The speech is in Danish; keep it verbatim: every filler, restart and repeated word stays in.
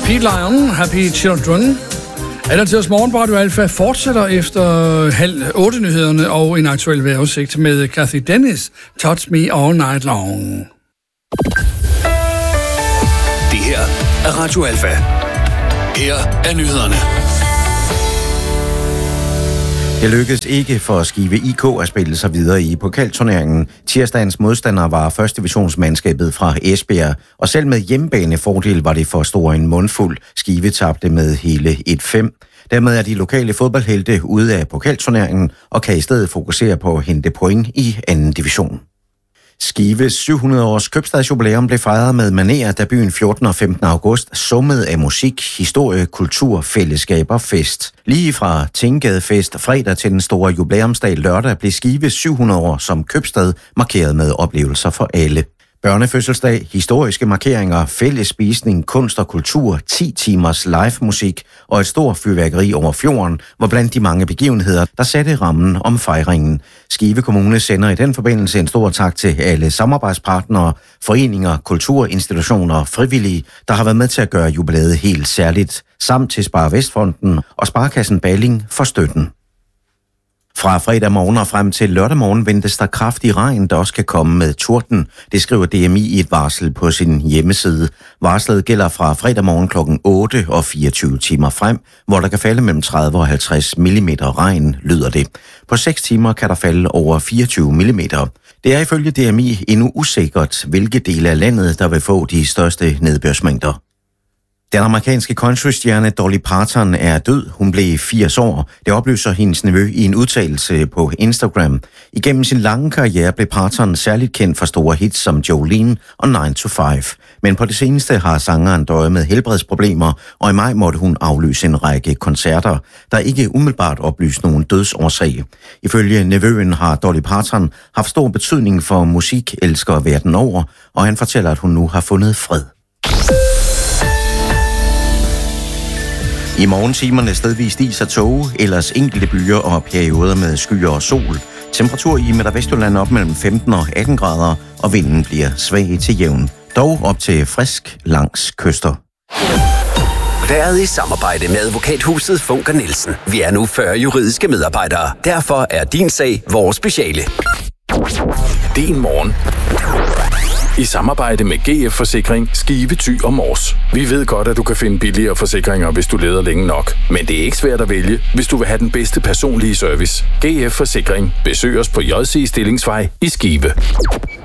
Pete Lion, Happy Children. Allertiders morgen på Radio Alfa fortsætter efter halv otte nyhederne og en aktuel vejrudsigt med Kathy Dennis, Touch Me All Night Long. Det her er Radio Alfa. Her er nyhederne. Det lykkedes ikke for Skive I K at spille sig videre i pokalturneringen. Tirsdagens modstander var første divisionsmandskabet fra Esbjerg, og selv med hjemmebanefordel var det for stor en mundfuld. Skive tabte med hele et fem. Dermed er de lokale fodboldhelte ude af pokalturneringen og kan i stedet fokusere på at hente point i anden division. Skives syv hundrede års købstadsjubilæum blev fejret med manerer, da byen fjortende og femtende august summede af musik, historie, kultur, fællesskab og fest. Lige fra Tingadefest fredag til den store jubilæumsdag lørdag blev Skive syv hundrede år som købstad markeret med oplevelser for alle. Børnefødselsdag, historiske markeringer, fælles spisning, kunst og kultur, ti timers live musik og et stort fyrværkeri over fjorden var blandt de mange begivenheder, der satte rammen om fejringen. Skive Kommune sender i den forbindelse en stor tak til alle samarbejdspartnere, foreninger, kulturinstitutioner og frivillige, der har været med til at gøre jubilæet helt særligt, samt til Spar Vestfonden og Sparekassen Balling for støtten. Fra fredag morgen og frem til lørdag morgen ventes der kraftig regn, der også kan komme med torden. Det skriver D M I i et varsel på sin hjemmeside. Varslet gælder fra fredag morgen klokken otte og fireogtyve timer frem, hvor der kan falde mellem tredive og halvtreds millimeter regn, lyder det. På seks timer kan der falde over fireogtyve millimeter. Det er ifølge D M I endnu usikkert, hvilke dele af landet, der vil få de største nedbørsmængder. Den amerikanske countrystjerne Dolly Parton er død. Hun blev firs år. Det oplyser hendes nevø i en udtalelse på Instagram. Igennem sin lange karriere blev Parton særligt kendt for store hits som Jolene og nine to five. Men på det seneste har sangeren døjet med helbredsproblemer, og i maj måtte hun aflyse en række koncerter, der ikke umiddelbart oplyste nogen dødsårsag. Ifølge nevøen har Dolly Parton haft stor betydning for musikelskere verden over, og han fortæller, at hun nu har fundet fred. I morgentimerne stedvis is og tåge, ellers enkelte byer og perioder med skyer og sol. Temperatur i Midt- og Vestjylland op mellem femten og atten grader, og vinden bliver svag til jævn. Dog op til frisk langs kyster. Været i samarbejde med advokathuset Funker Nielsen. Vi er nu fyrre juridiske medarbejdere. Derfor er din sag vores speciale. Din morgen. I samarbejde med G F Forsikring, Skive, Thy og Mors. Vi ved godt, at du kan finde billigere forsikringer, hvis du leder længe nok. Men det er ikke svært at vælge, hvis du vil have den bedste personlige service. G F Forsikring. Besøg os på J C Stillingsvej i Skive.